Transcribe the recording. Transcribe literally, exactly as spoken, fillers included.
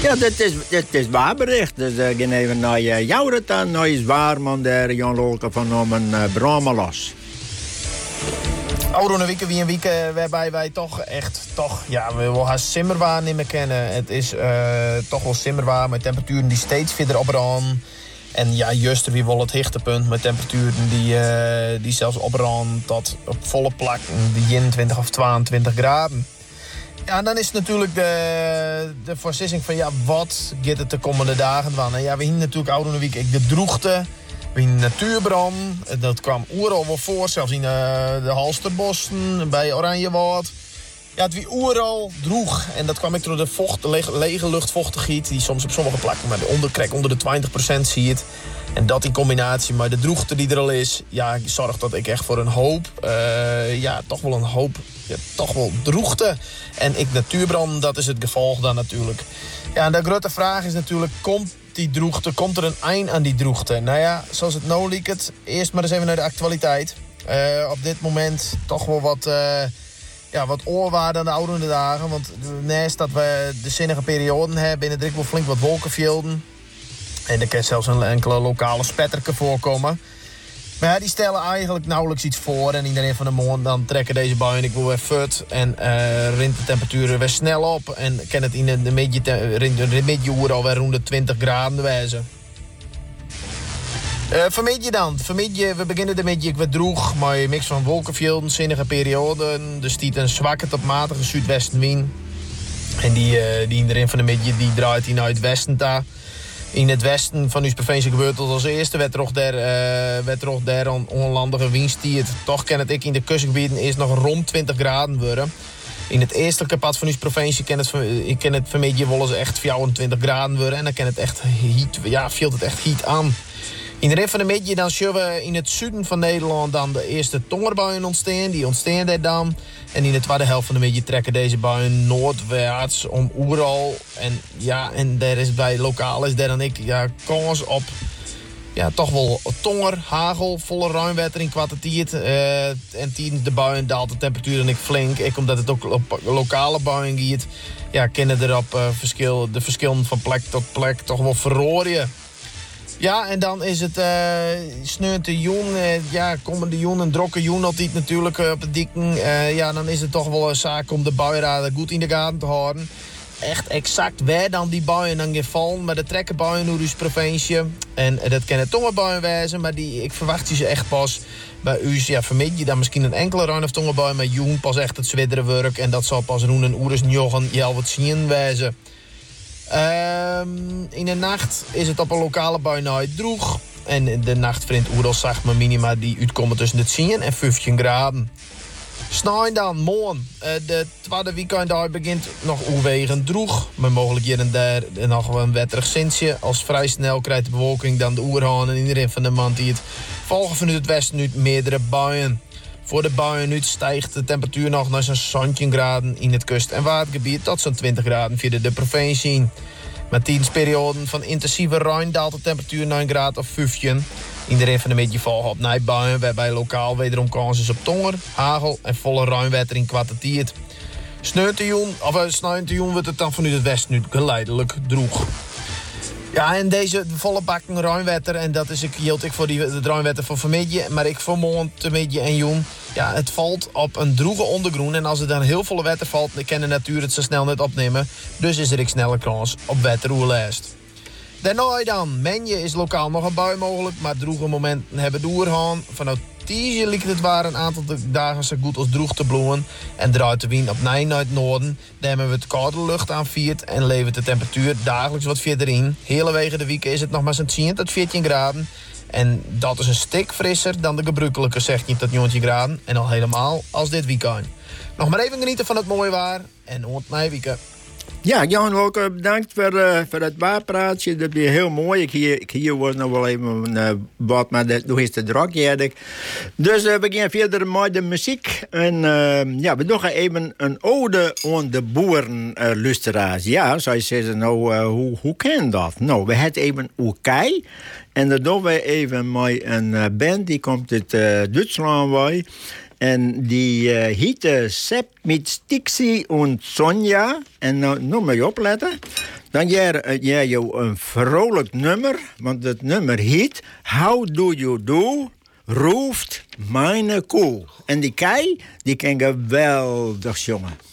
Ja, dit is, dit is waarbericht. Dus uh, gaan even naar uh, jou dan. Nou is waar, man, daar Jan Lolke van om een uh, brama los. Oude weken wie een week uh, waarbij wij toch echt, toch, ja, we willen haar simmerwaar niet meer kennen. Het is uh, toch wel simmerwaar met temperaturen die steeds verder opgaan. En ja, juist wie wel het hichtepunt met temperaturen die, uh, die zelfs opgaan tot op volle plak de eenentwintig of tweeëntwintig graden. Ja, en dan is het natuurlijk de, de voorzissing van ja, wat gaat het de komende dagen van? Ja, we hebben natuurlijk oude week ik de droogte, we hebben natuurbrand. Dat kwam overal wel voor, zelfs in uh, de Halsterbossen, bij Oranjewoud. Ja, het wie overal droeg. En dat kwam ik door de vocht, de lege, lege luchtvochtigheid, die soms op sommige plekken maar onder, krijg, onder de twintig procent zie je het. En dat in combinatie met de droogte die er al is, ja, zorgt dat ik echt voor een hoop, uh, ja, toch wel een hoop, ja, toch wel droogte. En ik natuurbrand, dat is het gevolg dan natuurlijk. Ja, en de grote vraag is natuurlijk, komt die droogte, komt er een eind aan die droogte? Nou ja, zoals het nou liekt, eerst maar eens even naar de actualiteit. Uh, op dit moment toch wel wat... Uh, Ja, wat oorwaarden aan de oude dagen. Want naast dat we de zinnige perioden hebben, binnen er wel flink wat wolkenvelden. En er kan zelfs een enkele lokale spetterke voorkomen. Maar ja, die stellen eigenlijk nauwelijks iets voor. En iedereen van de maand dan trekken deze buien ik wil weer fut. En uh, rint de temperaturen weer snel op. En kan het in de middenuur alweer rond de twintig graden wijzen. Uh, vermid je dan? Vermid je, we beginnen de middag wat droeg, maar een mix van wolkenvelden, zinnige perioden. Dus die een zwakke tot matige zuidwestenwind. En die, uh, die erin van de middag die draait die naar het westen daar. In het westen van uw provincie gebeurt het als eerste. Werd er ook daar, uh, werd er ook daar een onlandige windstiert. Toch kan het ik in de kustgebieden eerst nog rond twintig graden worden. In het eestelijke pad van uw provincie kan het, ik ken het vermiddag wel eens echt vierentwintig graden worden. En dan kan het echt heat, ja, voelt het echt heat aan. In de rest van de middag dan zullen we in het zuiden van Nederland dan de eerste tongerbuien ontstaan. Die ontstaan daar dan. En in de tweede helft van de middag trekken deze buien noordwaarts om Oeral. En ja, en daar is bij lokaal is daar dan ik ja, kans op ja, toch wel tonger, hagel, volle ruimwetter in kwartiert. Uh, en tijdens de buien daalt de temperatuur en ik flink. Ik omdat het ook op lokale buien gaat, ja, kennen er op uh, verschil, de verschillen van plek tot plek toch wel verrooien. Ja, en dan is het uh, sneunte joen, uh, ja, komende joen, een drokke joen altijd natuurlijk uh, op de dikken. Uh, ja, dan is het toch wel een zaak om de buienraden goed in de gaten te houden. Echt exact waar dan die buien dan gaan vallen, maar de trekken buien door dus provincie. En uh, dat kunnen tongenbuien wijzen, maar die, ik verwacht die ze echt pas bij u. Ja, vermid je dan misschien een enkele ruim of tongenbui, maar joen pas echt het zwiddere werk. En dat zal pas roen en oeres njochen, ja, wat zien wijzen. Um, in de nacht is het op een lokale bui nooit droeg. En de nacht vriend Oedel zag maar minima die uitkomen tussen de tien en vijftien graden. Snij dan, morgen. Uh, de tweede weekend daar begint nog overwegend droeg. Maar mogelijk hier en daar nog wel een wetterig zintje. Als vrij snel krijgt de bewolking dan de oerhaan en iedereen van de maand die het volgen vanuit het westen nu meerdere buien. Voor de buien nu stijgt de temperatuur nog naar zo'n zestien graden in het kust- en watergebied tot zo'n twintig graden via de provincie. Met tijdensperioden van intensieve ruim daalt de temperatuur naar een graad of vijftien. In de rest van de middag volgen op nijbuien, waarbij lokaal wederom kans is op tonger, hagel en volle ruimwetter in kwartiert. Sneuntejoen, of uh, sneuntejoen wordt het dan vanuit het westen nu geleidelijk droeg. Ja, en deze volle bakken ruimwetter, en dat is ik hield ik voor die, de ruimwetter van vanmiddag, maar ik voor morgen, te middag en joen. Ja, het valt op een droege ondergroen en als er dan heel volle wetter valt, dan kan de natuur het zo snel niet opnemen. Dus is er ik sneller kans op wetteroerlijst. Daarna dan, Menje is lokaal nog een bui mogelijk, maar droege momenten hebben doorgaan. Vanuit Tiesje liep het waar een aantal dagen zo goed als droeg te bloeien. En draait de wind op Nijn naar het noorden. Daar hebben we het koude lucht aan viert en levert de temperatuur dagelijks wat verder in. Hele wegen de week is het nog maar zo'n tien tot veertien graden. En dat is een stuk frisser dan de gebruikelijke zestien tot negentien graden. En al helemaal als dit weekend. Nog maar even genieten van het mooie waar en ont mij weekend. Ja, Jan, ook bedankt voor, uh, voor het waarpraatje. Dat is heel mooi. Ik hier, ik hier was nog wel even uh, wat, maar dat is te druk, eigenlijk. Dus uh, we gaan verder met de muziek. En uh, ja, we doen even een ode aan de boerenluisteraars. Uh, ja, zou je zeggen, nou, uh, hoe, hoe kan dat? Nou, we hebben even Oekei. En dat doen we even met een uh, band, die komt uit uh, Duitsland bij. En die uh, heette Sepp mit Stixi und Sonja. En nou, nou moet je opletten. Dan jij ja, je een vrolijk nummer, want het nummer heet How Do You Do roeft mijn koe. En die kei, die kan geweldig jongen.